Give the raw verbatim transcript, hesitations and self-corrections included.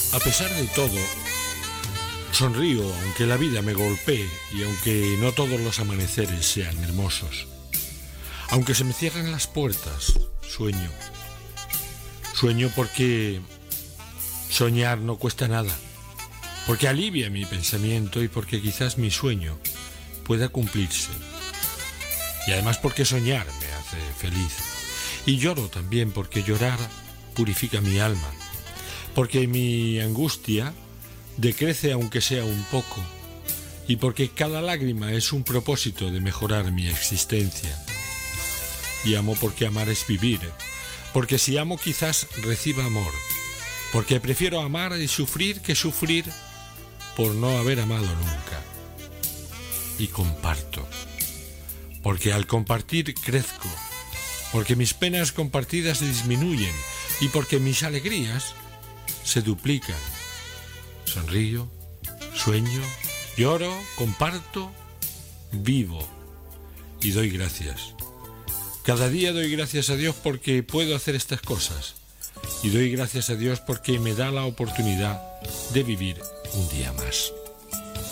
A pesar de todo, sonrío aunque la vida me golpee y aunque no todos los amaneceres sean hermosos. Aunque se me cierren las puertas, sueño. Sueño porque soñar no cuesta nada, porque alivia mi pensamiento y porque quizás mi sueño pueda cumplirse. Y además porque soñar me hace feliz. Y lloro también porque llorar purifica mi alma, porque mi angustia decrece aunque sea un poco, y porque cada lágrima es un propósito de mejorar mi existencia. Y amo porque amar es vivir, porque si amo quizás reciba amor, porque prefiero amar y sufrir que sufrir por no haber amado nunca. Y comparto, porque al compartir crezco, porque mis penas compartidas disminuyen y porque mis alegrías se duplican. Sonrío, sueño, lloro, comparto, vivo y doy gracias. Cada día doy gracias a Dios porque puedo hacer estas cosas y doy gracias a Dios porque me da la oportunidad de vivir un día más.